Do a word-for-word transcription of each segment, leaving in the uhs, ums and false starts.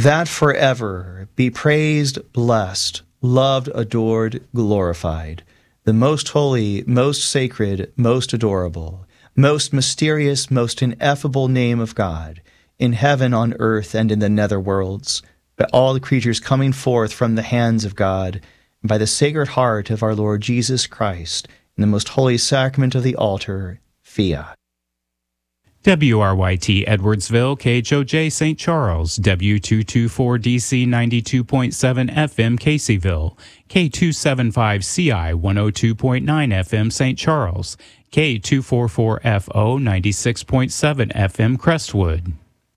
that forever be praised, blessed, loved, adored, glorified, the most holy, most sacred, most adorable, most mysterious, most ineffable name of God, in heaven, on earth, and in the nether worlds, by all the creatures coming forth from the hands of God, and by the Sacred Heart of our Lord Jesus Christ, in the most holy sacrament of the altar, Fiat. W R Y T Edwardsville, K H O J Saint Charles, W two twenty-four D C ninety-two point seven F M Caseyville, K two seventy-five C I one oh two point nine F M Saint Charles, K two forty-four F O ninety-six point seven F M Crestwood.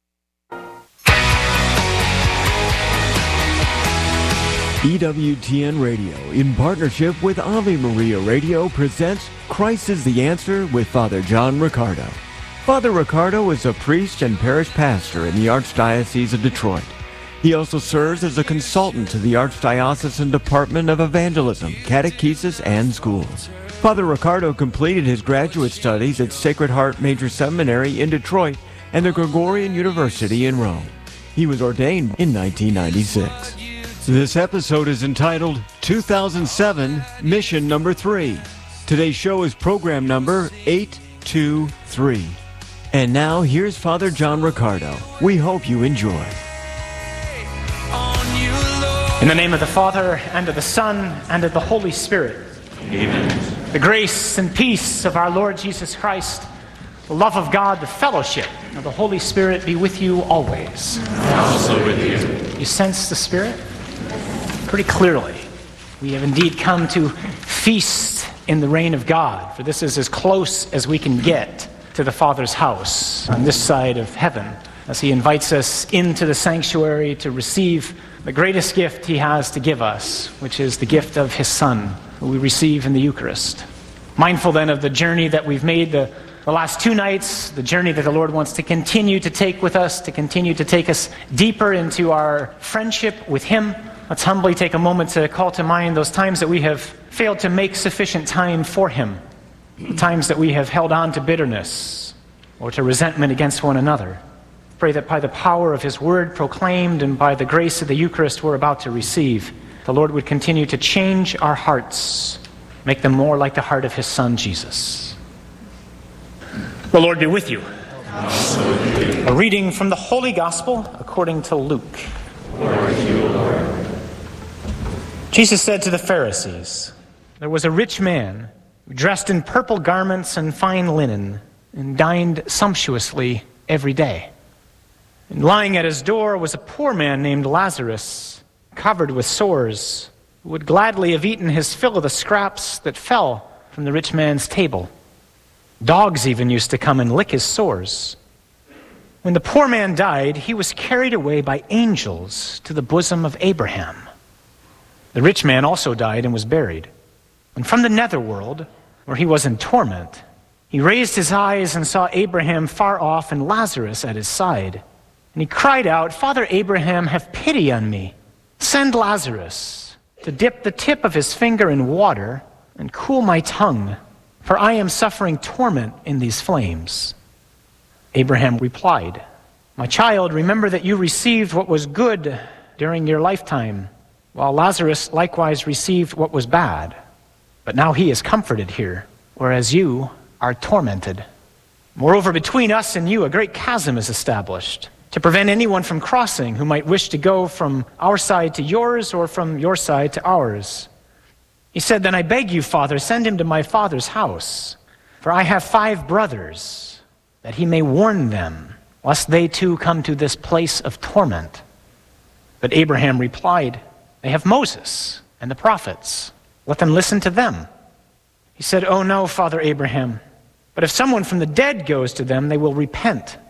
E W T N Radio, in partnership with Ave Maria Radio, presents Christ is the Answer with Father John Riccardo. Father Riccardo is a priest and parish pastor in the Archdiocese of Detroit. He also serves as a consultant to the Archdiocesan Department of Evangelism, Catechesis, and Schools. Father Riccardo completed his graduate studies at Sacred Heart Major Seminary in Detroit and the Gregorian University in Rome. He was ordained in nineteen ninety-six. This episode is entitled two thousand seven Mission Number three. Today's show is program number eight two three. And now, here's Father John Riccardo. We hope you enjoy. In the name of the Father, and of the Son, and of the Holy Spirit. Amen. The grace and peace of our Lord Jesus Christ, the love of God, the fellowship of the Holy Spirit be with you always. Also with you. You sense the Spirit? Pretty clearly. We have indeed come to feast in the reign of God, for this is as close as we can get to the Father's house on this side of heaven, as he invites us into the sanctuary to receive the greatest gift he has to give us, which is the gift of his Son, who we receive in the Eucharist. Mindful then of the journey that we've made the, the last two nights, the journey that the Lord wants to continue to take with us, to continue to take us deeper into our friendship with him. Let's humbly take a moment to call to mind those times that we have failed to make sufficient time for him. The times that we have held on to bitterness or to resentment against one another. Pray that by the power of his word proclaimed and by the grace of the Eucharist we're about to receive, the Lord would continue to change our hearts, make them more like the heart of his Son, Jesus. The Lord be with you. Also with you. A reading from the Holy Gospel according to Luke. Glory to you, Lord. Jesus said to the Pharisees, "There was a rich man dressed in purple garments and fine linen, and dined sumptuously every day. And lying at his door was a poor man named Lazarus, covered with sores, who would gladly have eaten his fill of the scraps that fell from the rich man's table. Dogs even used to come and lick his sores. When the poor man died, he was carried away by angels to the bosom of Abraham. The rich man also died and was buried. And from the netherworld, where he was in torment, he raised his eyes and saw Abraham far off and Lazarus at his side. And he cried out, 'Father Abraham, have pity on me. Send Lazarus to dip the tip of his finger in water and cool my tongue, for I am suffering torment in these flames.' Abraham replied, 'My child, remember that you received what was good during your lifetime, while Lazarus likewise received what was bad. But now he is comforted here, whereas you are tormented. Moreover, between us and you a great chasm is established, to prevent anyone from crossing who might wish to go from our side to yours or from your side to ours.' He said, 'Then I beg you, Father, send him to my father's house, for I have five brothers, that he may warn them, lest they too come to this place of torment.' But Abraham replied, 'They have Moses and the prophets. Let them listen to them.' He said, 'Oh no, Father Abraham, but if someone from the dead goes to them, they will repent.'